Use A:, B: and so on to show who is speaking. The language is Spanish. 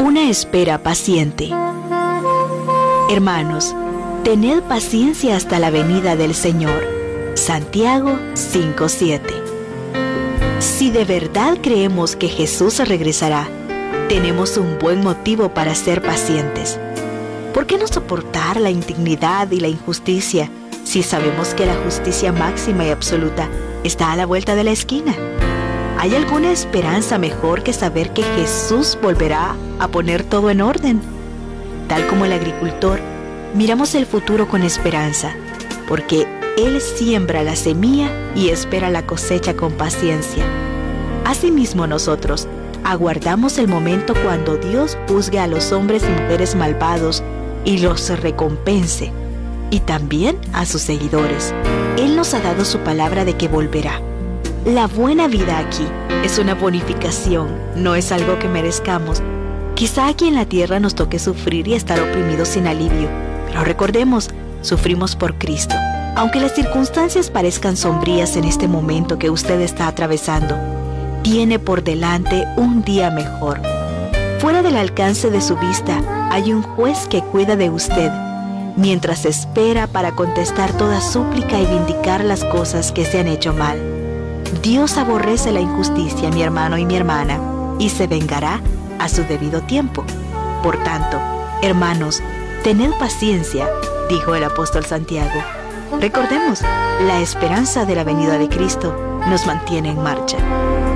A: Una espera paciente. Hermanos, tened paciencia hasta la venida del Señor. Santiago 5:7. Si de verdad creemos que Jesús regresará, tenemos un buen motivo para ser pacientes. ¿Por qué no soportar la indignidad y la injusticia si sabemos que la justicia máxima y absoluta está a la vuelta de la esquina? ¿Hay alguna esperanza mejor que saber que Jesús volverá a poner todo en orden? Tal como el agricultor, miramos el futuro con esperanza, porque Él siembra la semilla y espera la cosecha con paciencia. Asimismo nosotros aguardamos el momento cuando Dios juzgue a los hombres y mujeres malvados y los recompense, y también a sus seguidores. Él nos ha dado su palabra de que volverá. La buena vida aquí es una bonificación, no es algo que merezcamos. Quizá aquí en la tierra nos toque sufrir y estar oprimidos sin alivio, pero recordemos, sufrimos por Cristo. Aunque las circunstancias parezcan sombrías en este momento que usted está atravesando, tiene por delante un día mejor. Fuera del alcance de su vista hay un juez que cuida de usted, mientras espera para contestar toda súplica y vindicar las cosas que se han hecho mal. Dios aborrece la injusticia, mi hermano y mi hermana, y se vengará a su debido tiempo. Por tanto, hermanos, tened paciencia, dijo el apóstol Santiago. Recordemos, la esperanza de la venida de Cristo nos mantiene en marcha.